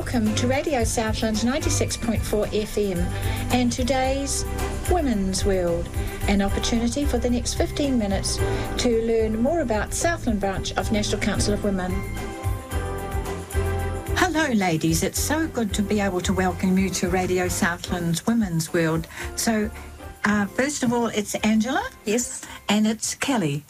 Welcome to Radio Southland's 96.4 FM and today's Women's World, an opportunity for the next 15 minutes to learn more about Southland branch of National Council of Women. Hello ladies, it's so good to be able to welcome you to Radio Southland's Women's World. So first of all, it's Angela. Yes. And it's Kelly.